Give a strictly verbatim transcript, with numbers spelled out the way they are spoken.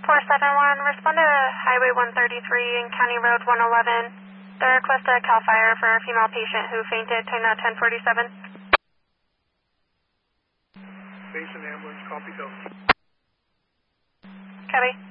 four seven one, respond to Highway one thirty-three and County Road one eleven. The request a CAL FIRE for a female patient who fainted, ten out ten forty-seven. Basin ambulance, copy, go. Copy.